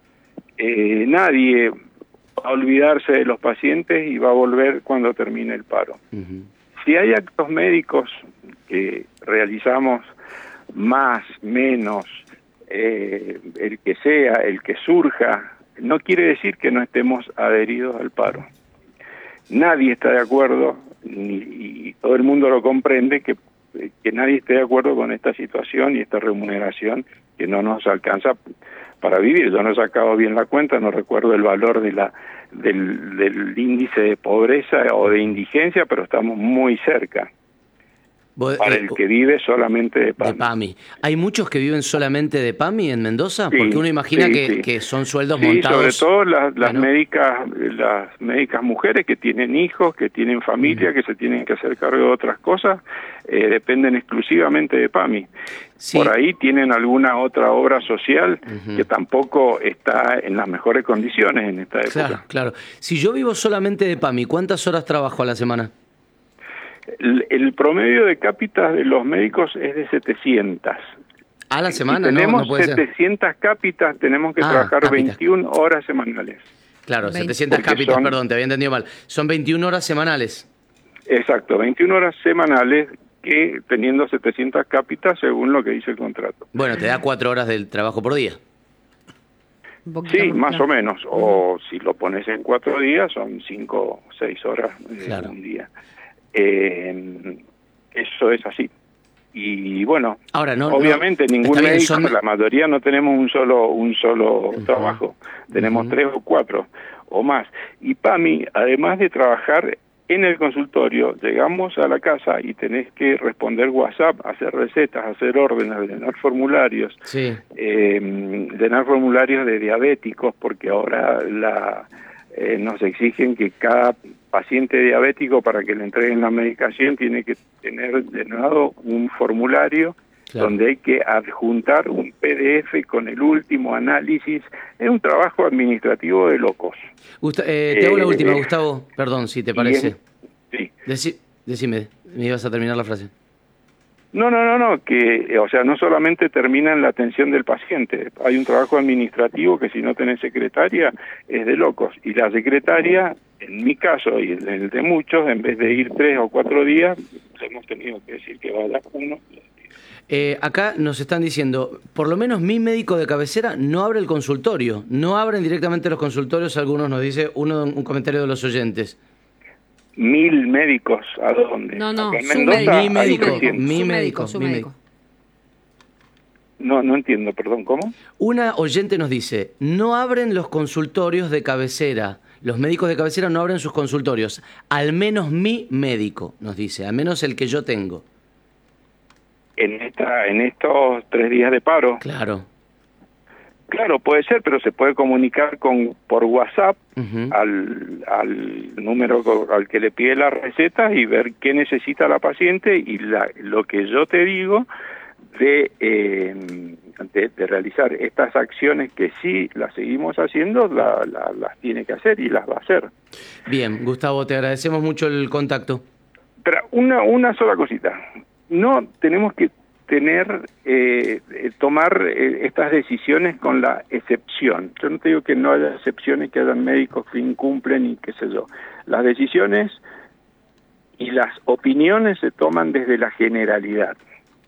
[SPEAKER 9] Nadie va a olvidarse de los pacientes y va a volver cuando termine el paro. Si hay actos médicos que realizamos más, menos, el que sea, el que surja, no quiere decir que no estemos adheridos al paro. Nadie está de acuerdo, y todo el mundo lo comprende, que nadie esté de acuerdo con esta situación y esta remuneración que no nos alcanza para vivir. Yo no he sacado bien la cuenta, no recuerdo el valor de del índice de pobreza o de indigencia, pero estamos muy cerca. Para el que vive solamente de PAMI.
[SPEAKER 1] ¿Hay muchos que viven solamente de PAMI en Mendoza? Sí, porque uno imagina que son sueldos montados.
[SPEAKER 9] Sobre todo las médicas mujeres que tienen hijos, que tienen familia, que se tienen que hacer cargo de otras cosas, dependen exclusivamente de PAMI. Sí. Por ahí tienen alguna otra obra social que tampoco está en las mejores condiciones en esta época.
[SPEAKER 1] Claro. Si yo vivo solamente de PAMI, ¿cuántas horas trabajo a la semana?
[SPEAKER 9] El promedio de cápitas de los médicos es de 700.
[SPEAKER 1] ¿A la semana?
[SPEAKER 9] Si tenemos
[SPEAKER 1] no puede
[SPEAKER 9] 700
[SPEAKER 1] ser.
[SPEAKER 9] Cápitas, tenemos que trabajar 21 horas semanales.
[SPEAKER 1] Claro, 700 cápitas, perdón, te había entendido mal. Son 21 horas semanales.
[SPEAKER 9] Exacto, 21 horas semanales, que teniendo 700 cápitas según lo que dice el contrato.
[SPEAKER 1] Bueno, te da 4 horas del trabajo por día.
[SPEAKER 3] Un poquito
[SPEAKER 9] Sí, más
[SPEAKER 3] claro.
[SPEAKER 9] o menos. O si lo pones en 4 días, son 5 o 6 horas
[SPEAKER 1] Claro.
[SPEAKER 9] un día. Eso es así. Y bueno,
[SPEAKER 1] Ahora, no,
[SPEAKER 9] obviamente
[SPEAKER 1] no,
[SPEAKER 9] ningún
[SPEAKER 1] está bien,
[SPEAKER 9] médico,
[SPEAKER 1] son-
[SPEAKER 9] la mayoría no tenemos un solo trabajo. Tenemos 3 o 4 o más. Y PAMI, además de trabajar en el consultorio, llegamos a la casa y tenés que responder WhatsApp, hacer recetas, hacer órdenes, llenar formularios.
[SPEAKER 1] Sí.
[SPEAKER 9] Llenar formularios de diabéticos, porque ahora nos exigen que cada paciente diabético, para que le entreguen la medicación, tiene que tener llenado un formulario.
[SPEAKER 1] Claro.
[SPEAKER 9] Donde hay que adjuntar un PDF con el último análisis. Es un trabajo administrativo de locos.
[SPEAKER 1] Te hago la última, Gustavo. Perdón, si te parece.
[SPEAKER 9] Sí.
[SPEAKER 1] Decime, me ibas a terminar la frase.
[SPEAKER 9] No, que, o sea, no solamente termina en la atención del paciente, hay un trabajo administrativo que si no tenés secretaria es de locos, y la secretaria, en mi caso y en el de muchos, en vez de ir 3 o 4 días, hemos tenido que decir que vaya 1.
[SPEAKER 1] Acá nos están diciendo, por lo menos mi médico de cabecera no abre el consultorio, no abren directamente los consultorios, algunos nos dice, un comentario de los oyentes.
[SPEAKER 9] 1000 médicos, ¿a dónde?
[SPEAKER 3] No,
[SPEAKER 9] Acá en
[SPEAKER 3] su
[SPEAKER 9] Mendoza
[SPEAKER 1] Mi
[SPEAKER 9] hay
[SPEAKER 1] médico,
[SPEAKER 9] 300.
[SPEAKER 1] mi
[SPEAKER 3] Su
[SPEAKER 1] médico,
[SPEAKER 3] su
[SPEAKER 1] mi
[SPEAKER 3] médico.
[SPEAKER 9] No entiendo, perdón, ¿cómo?
[SPEAKER 1] Una oyente nos dice, no abren los consultorios de cabecera, los médicos de cabecera no abren sus consultorios, al menos mi médico, nos dice, al menos el que yo tengo.
[SPEAKER 9] En estos 3 días de paro.
[SPEAKER 1] Claro.
[SPEAKER 9] Claro, puede ser, pero se puede comunicar por WhatsApp
[SPEAKER 1] Ujú.
[SPEAKER 9] al número al que le pide la receta y ver qué necesita la paciente, y lo que yo te digo de realizar estas acciones que sí las seguimos haciendo, las tiene que hacer y las va a hacer.
[SPEAKER 1] Bien, Gustavo, te agradecemos mucho el contacto.
[SPEAKER 9] Pero una sola cosita, no tenemos que tomar estas decisiones con la excepción. Yo no te digo que no haya excepciones, que hayan médicos que incumplen y qué sé yo. Las decisiones y las opiniones se toman desde la generalidad.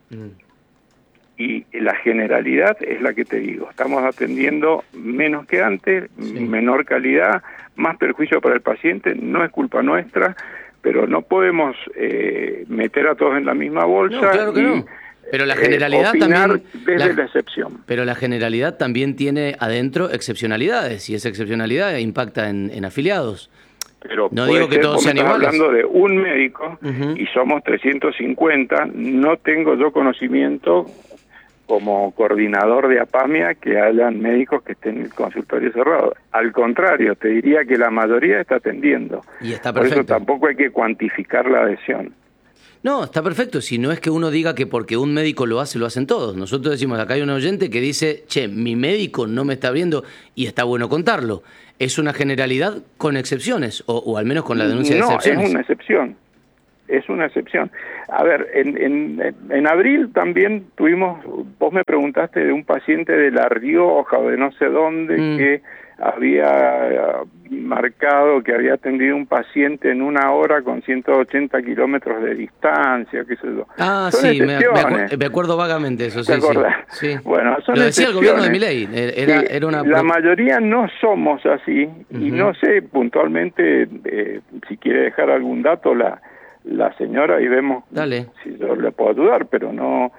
[SPEAKER 9] Y la generalidad es la que te digo. Estamos atendiendo menos que antes, menor calidad, más perjuicio para el paciente. No es culpa nuestra, pero no podemos meter a todos en la misma bolsa.
[SPEAKER 1] No, claro que no. Pero la generalidad
[SPEAKER 9] opinar
[SPEAKER 1] también...
[SPEAKER 9] desde la excepción.
[SPEAKER 1] Pero la generalidad también tiene adentro excepcionalidades, y esa excepcionalidad impacta en afiliados.
[SPEAKER 9] Pero
[SPEAKER 1] no
[SPEAKER 9] puede
[SPEAKER 1] digo que
[SPEAKER 9] ser,
[SPEAKER 1] todos
[SPEAKER 9] porque
[SPEAKER 1] sean
[SPEAKER 9] estás
[SPEAKER 1] iguales.
[SPEAKER 9] hablando de un médico y somos 350, no tengo yo conocimiento como coordinador de APAMIA que hayan médicos que estén en el consultorio cerrado. Al contrario, te diría que la mayoría está atendiendo.
[SPEAKER 1] Y está
[SPEAKER 9] Por
[SPEAKER 1] perfecto.
[SPEAKER 9] eso tampoco hay que cuantificar la adhesión.
[SPEAKER 1] No, está perfecto. Si no es que uno diga que porque un médico lo hace, lo hacen todos. Nosotros decimos, acá hay un oyente que dice, che, mi médico no me está abriendo, y está bueno contarlo. Es una generalidad con excepciones, o al menos con la denuncia de excepciones.
[SPEAKER 9] No, es una excepción. Es una excepción. A ver, en abril también tuvimos, vos me preguntaste de un paciente de La Rioja o de no sé dónde que había marcado que había atendido un paciente en 1 hora con 180 kilómetros de distancia, qué sé yo.
[SPEAKER 1] Ah,
[SPEAKER 9] Son
[SPEAKER 1] sí, me
[SPEAKER 9] excepciones.
[SPEAKER 1] acuerdo vagamente eso,
[SPEAKER 9] ¿Te
[SPEAKER 1] sí,
[SPEAKER 9] acordás?
[SPEAKER 1] sí.
[SPEAKER 9] Bueno, son
[SPEAKER 1] lo decía el gobierno de
[SPEAKER 9] excepciones.
[SPEAKER 1] Milei, era una...
[SPEAKER 9] La mayoría no somos así, y no sé puntualmente, si quiere dejar algún dato la señora y vemos si yo le puedo ayudar, pero no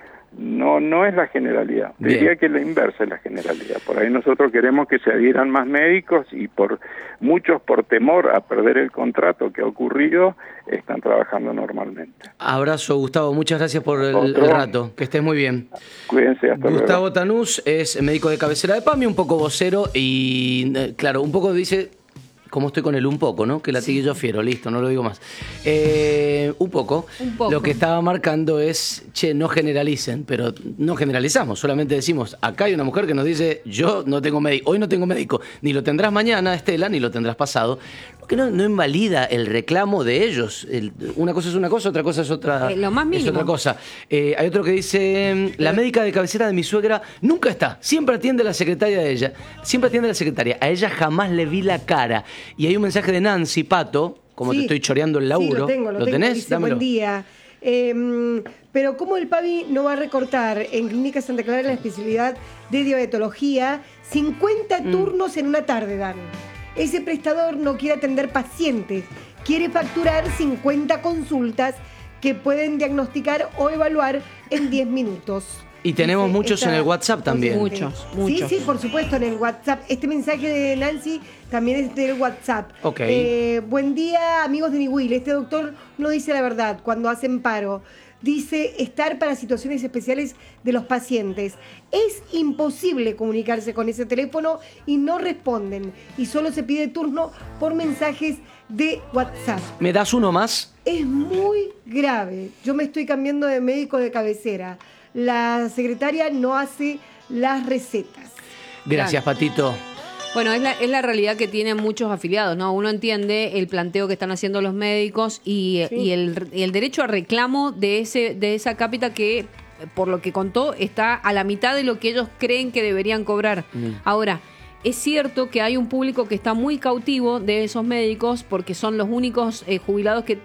[SPEAKER 9] es la generalidad.
[SPEAKER 1] Bien.
[SPEAKER 9] Diría que la inversa es la generalidad. Por ahí nosotros queremos que se adhieran más médicos, y muchos por temor a perder el contrato que ha ocurrido están trabajando normalmente.
[SPEAKER 1] Abrazo, Gustavo, muchas gracias por el rato, que estés muy bien.
[SPEAKER 9] Cuídense, hasta luego.
[SPEAKER 1] Gustavo Tanús es médico de cabecera de PAMI, un poco vocero y, claro, un poco dice... ¿Cómo estoy con él? Un poco, ¿no? Que latiguillo fiero, listo, no lo digo más. Un poco. Lo que estaba marcando es, che, no generalicen, pero no generalizamos, solamente decimos, acá hay una mujer que nos dice, yo no tengo médico, hoy no tengo médico, ni lo tendrás mañana, Estela, ni lo tendrás pasado, que no invalida el reclamo de ellos. Una cosa es una cosa, otra cosa es otra,
[SPEAKER 3] lo más mínimo.
[SPEAKER 1] es otra cosa. Hay otro que dice, la médica de cabecera de mi suegra nunca está, siempre atiende a la secretaria de ella, siempre atiende a la secretaria, a ella jamás le vi la cara. Y hay un mensaje de Nancy Pato, como te estoy choreando el laburo.
[SPEAKER 4] Sí, lo tengo.
[SPEAKER 1] ¿Lo tenés?
[SPEAKER 4] Dice,
[SPEAKER 1] Dámelo.
[SPEAKER 4] buen día. Pero ¿cómo el PAVI no va a recortar en Clínica Santa Clara la especialidad de diabetología? 50 turnos en una tarde dan. Ese prestador no quiere atender pacientes, quiere facturar 50 consultas que pueden diagnosticar o evaluar en 10 minutos.
[SPEAKER 1] Y tenemos muchos en el WhatsApp también.
[SPEAKER 3] Muchos.
[SPEAKER 4] Sí, por supuesto, en el WhatsApp. Este mensaje de Nancy también es del WhatsApp.
[SPEAKER 1] Ok.
[SPEAKER 4] Buen día, amigos de Niwil. Este doctor no dice la verdad cuando hacen paro. Dice estar para situaciones especiales de los pacientes. Es imposible comunicarse con ese teléfono y no responden. Y solo se pide turno por mensajes de WhatsApp.
[SPEAKER 1] ¿Me das uno más?
[SPEAKER 4] Es muy grave. Yo me estoy cambiando de médico de cabecera. La secretaria no hace las recetas.
[SPEAKER 1] Gracias, Patito.
[SPEAKER 3] Bueno, es la realidad que tienen muchos afiliados, ¿no? Uno entiende el planteo que están haciendo los médicos y el derecho a reclamo de esa cápita que, por lo que contó, está a la mitad de lo que ellos creen que deberían cobrar. Ahora, es cierto que hay un público que está muy cautivo de esos médicos porque son los únicos jubilados que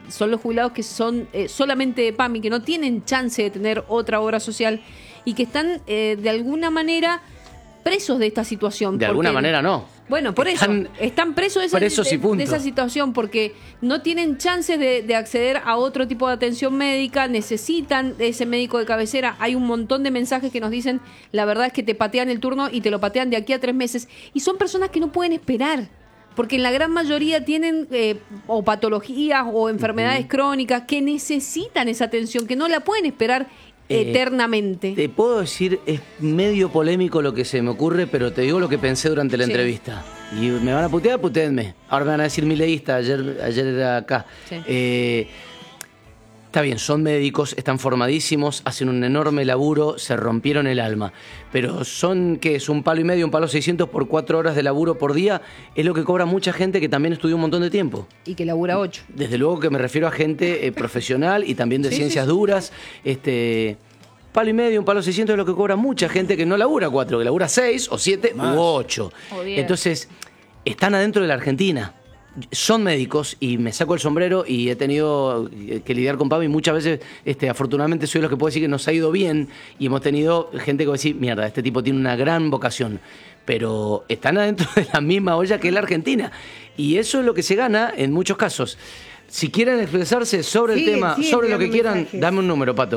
[SPEAKER 3] son solamente de PAMI, que no tienen chance de tener otra obra social y que están de alguna manera presos de esta situación.
[SPEAKER 1] De alguna manera no.
[SPEAKER 3] Bueno, por eso, están presos de esa situación porque no tienen chances de acceder a otro tipo de atención médica, necesitan ese médico de cabecera. Hay un montón de mensajes que nos dicen, la verdad es que te patean el turno y te lo patean de aquí a 3 meses. Y son personas que no pueden esperar, porque en la gran mayoría tienen o patologías o enfermedades crónicas que necesitan esa atención, que no la pueden esperar eternamente.
[SPEAKER 1] Te puedo decir, es medio polémico lo que se me ocurre, pero te digo lo que pensé durante la entrevista. Y me van a putear, putéenme. Ahora me van a decir mileísta, ayer era acá. Sí. Está bien, son médicos, están formadísimos, hacen un enorme laburo, se rompieron el alma. Pero son, ¿qué es? Un palo y medio, un palo 600 por 4 horas de laburo por día. Es lo que cobra mucha gente que también estudió un montón de tiempo.
[SPEAKER 3] Y que labura 8.
[SPEAKER 1] Desde luego que me refiero a gente profesional y también de ciencias duras. Palo y medio, un palo 600 es lo que cobra mucha gente que no labura 4, que labura 6 o 7 u 8. Entonces, están adentro de la Argentina. Son médicos y me saco el sombrero y he tenido que lidiar con PAMI muchas veces. Afortunadamente soy de los que puedo decir que nos ha ido bien y hemos tenido gente que va a decir, mierda, este tipo tiene una gran vocación, pero están adentro de la misma olla que la Argentina y eso es lo que se gana en muchos casos. Si quieren expresarse sobre el tema, sobre lo que quieran, mensajes. Dame un número, Pato.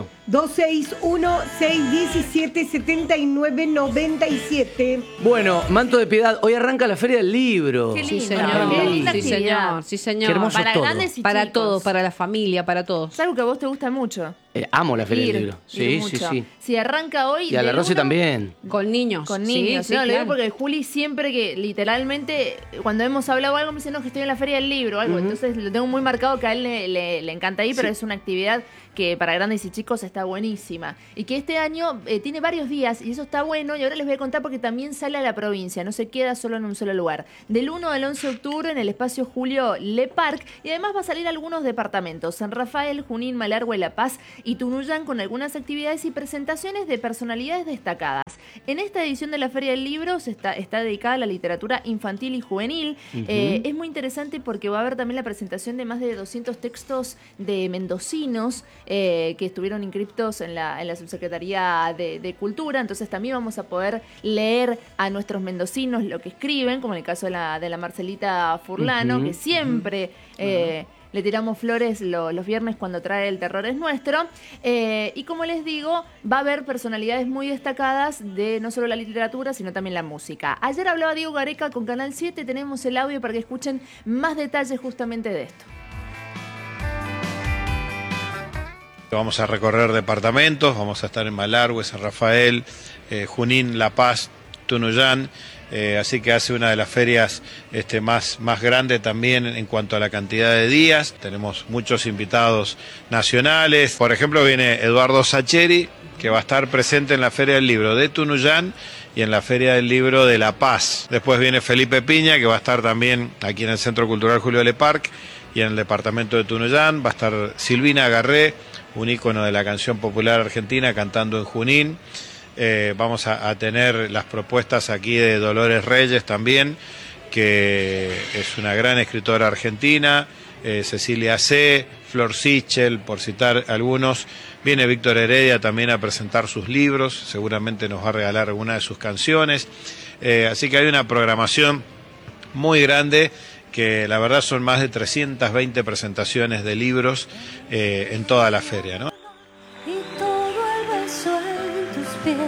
[SPEAKER 4] 261-617-7997.
[SPEAKER 1] Bueno, Manto de Piedad, hoy arranca la Feria del Libro.
[SPEAKER 2] Qué lindo.
[SPEAKER 3] Sí, señor.
[SPEAKER 2] Qué linda actividad.
[SPEAKER 3] Sí, señor.
[SPEAKER 1] Qué hermoso
[SPEAKER 2] para
[SPEAKER 1] todo.
[SPEAKER 2] Grandes y
[SPEAKER 3] para
[SPEAKER 2] chicos.
[SPEAKER 3] todos, para la familia, para todos.
[SPEAKER 2] Es algo que a vos te gusta mucho.
[SPEAKER 1] Amo la Feria del Libro.
[SPEAKER 2] Ir
[SPEAKER 1] Sí.
[SPEAKER 2] Si arranca hoy.
[SPEAKER 1] Y a la Rosy también.
[SPEAKER 3] Con niños.
[SPEAKER 2] Con niños.
[SPEAKER 3] Sí,
[SPEAKER 2] No,
[SPEAKER 3] claro.
[SPEAKER 2] lo digo porque Juli siempre que, literalmente, cuando hemos hablado algo, me dice, no, que estoy en la Feria del Libro o algo. Entonces lo tengo muy marcado que a él le encanta ir, pero es una actividad que para grandes y chicos está buenísima. Y que este año tiene varios días y eso está bueno. Y ahora les voy a contar porque también sale a la provincia, no se queda solo en un solo lugar. Del 1 al 11 de octubre en el espacio Julio Le Parc. Y además va a salir algunos departamentos: San Rafael, Junín, Malargüe, La Paz y Tunuyán, con algunas actividades y presentaciones de personalidades destacadas. En esta edición de la Feria del Libro está dedicada a la literatura infantil y juvenil. Es muy interesante porque va a haber también la presentación de más de 200 textos de mendocinos que estuvieron inscriptos en la Subsecretaría de Cultura. Entonces también vamos a poder leer a nuestros mendocinos lo que escriben, como en el caso de la Marcelita Furlano, que siempre... le tiramos flores los viernes cuando trae El Terror es Nuestro. Y como les digo, va a haber personalidades muy destacadas de no solo la literatura, sino también la música. Ayer hablaba Diego Gareca con Canal 7, tenemos el audio para que escuchen más detalles justamente de esto.
[SPEAKER 10] Vamos a recorrer departamentos, vamos a estar en Malargüe, San Rafael, Junín, La Paz, Tunuyán. Así que hace una de las ferias más grande también en cuanto a la cantidad de días. Tenemos muchos invitados nacionales. Por ejemplo, viene Eduardo Sacheri, que va a estar presente en la Feria del Libro de Tunuyán y en la Feria del Libro de La Paz. Después viene Felipe Piña, que va a estar también aquí en el Centro Cultural Julio Le Parc y en el departamento de Tunuyán. Va a estar Silvina Garré, un ícono de la canción popular argentina, cantando en Junín. Vamos a tener las propuestas aquí de Dolores Reyes también, que es una gran escritora argentina, Cecilia C., Flor Sichel, por citar algunos. Viene Víctor Heredia también a presentar sus libros, seguramente nos va a regalar alguna de sus canciones. Así que hay una programación muy grande, que la verdad son más de 320 presentaciones de libros en toda la feria, ¿no?
[SPEAKER 11] Y todo el beso en tus pies.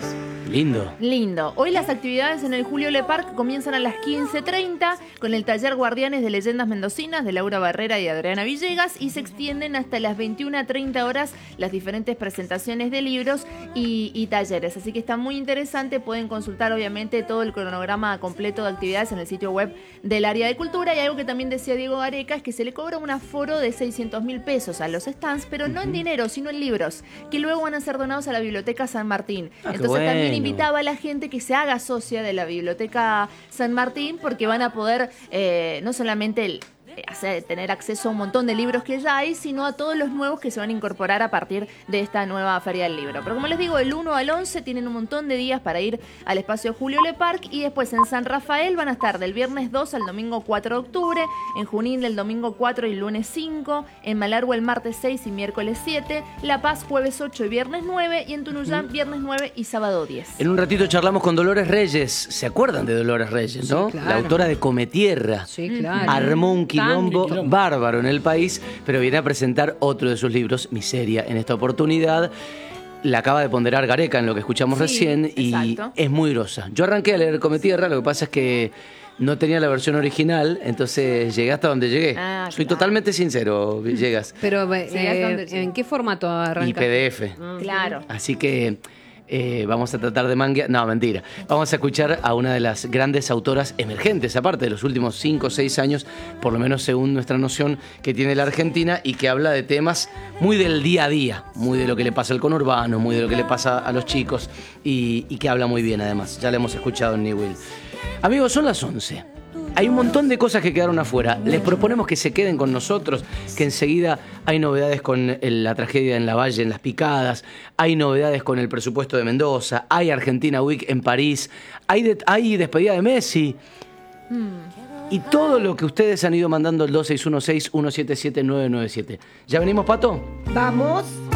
[SPEAKER 1] Lindo.
[SPEAKER 2] Lindo. Hoy las actividades en el Julio Le Parc comienzan a las 15:30 con el taller Guardianes de Leyendas Mendocinas de Laura Barrera y Adriana Villegas y se extienden hasta las 21:30 horas las diferentes presentaciones de libros y talleres. Así que está muy interesante. Pueden consultar obviamente todo el cronograma completo de actividades en el sitio web del área de cultura. Y algo que también decía Diego Gareca es que se le cobra un aforo de 600.000 pesos a los stands, pero no en dinero, sino en libros, que luego van a ser donados a la Biblioteca San Martín. Entonces
[SPEAKER 1] bueno.
[SPEAKER 2] también invitaba a la gente que se haga socia de la Biblioteca San Martín, porque van a poder no solamente tener acceso a un montón de libros que ya hay, sino a todos los nuevos que se van a incorporar a partir de esta nueva Feria del Libro. Pero como les digo, del 1 al 11 tienen un montón de días para ir al espacio Julio Le Parc, y después en San Rafael van a estar del viernes 2 al domingo 4 de octubre, en Junín del domingo 4 y lunes 5, en Malargüe el martes 6 y miércoles 7, La Paz jueves 8 y viernes 9, y en Tunuyán viernes 9 y sábado 10.
[SPEAKER 1] En un ratito charlamos con Dolores Reyes. ¿Se acuerdan de Dolores Reyes, no?
[SPEAKER 3] Sí, claro.
[SPEAKER 1] La autora de Cometierra.
[SPEAKER 3] Sí, claro.
[SPEAKER 1] Armó un quilombo
[SPEAKER 5] Quilombo.
[SPEAKER 1] bárbaro en el país, pero viene a presentar otro de sus libros, Miseria, en esta oportunidad. La acaba de ponderar Gareca en lo que escuchamos
[SPEAKER 2] Sí,
[SPEAKER 1] recién y
[SPEAKER 2] exacto.
[SPEAKER 1] es muy grosa. Yo arranqué a leer Cometierra, lo que pasa es que no tenía la versión original, entonces llegué hasta donde llegué.
[SPEAKER 2] Ah,
[SPEAKER 1] Soy
[SPEAKER 2] claro.
[SPEAKER 1] totalmente sincero, Villegas.
[SPEAKER 3] Pero,
[SPEAKER 2] Sí, hasta donde
[SPEAKER 3] ¿en qué formato
[SPEAKER 1] Y
[SPEAKER 3] arranca?
[SPEAKER 1] PDF.
[SPEAKER 2] Claro.
[SPEAKER 1] Así que vamos a tratar de manguear. No, mentira. Vamos a escuchar a una de las grandes autoras emergentes, aparte de los últimos 5 o 6 años, por lo menos según nuestra noción que tiene la Argentina, y que habla de temas muy del día a día, muy de lo que le pasa al conurbano, muy de lo que le pasa a los chicos, y que habla muy bien además. Ya la hemos escuchado en New Will. Amigos, son las 11. Hay un montón de cosas que quedaron afuera. Les proponemos que se queden con nosotros, que enseguida hay novedades con la tragedia en Lavalle, en Las Picadas, hay novedades con el presupuesto de Mendoza, hay Argentina Week en París, hay despedida de Messi. Y todo lo que ustedes han ido mandando al 2616-177-997. ¿Ya venimos, Pato?
[SPEAKER 4] Vamos.